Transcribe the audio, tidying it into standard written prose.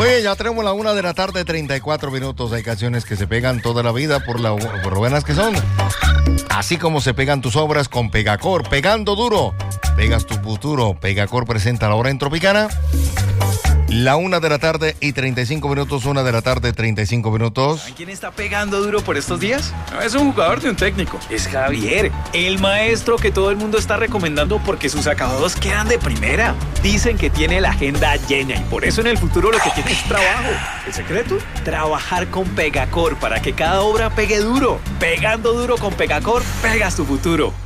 Oye, ya tenemos la 1 de la tarde, 34 minutos. Hay canciones que se pegan toda la vida por lo buenas que son. Así como se pegan tus obras con Pegacor. Pegando duro, pegas tu futuro. Pegacor presenta la hora en Tropicana. La 1 de la tarde y 35 minutos, 1 de la tarde, 35 minutos. ¿Saben quién está pegando duro por estos días? No es un jugador de un técnico, es Javier, el maestro que todo el mundo está recomendando porque sus acabados quedan de primera. Dicen que tiene la agenda llena y por eso en el futuro lo que tiene es trabajo. ¿El secreto? Trabajar con Pegacor para que cada obra pegue duro. Pegando duro con Pegacor, pegas tu futuro.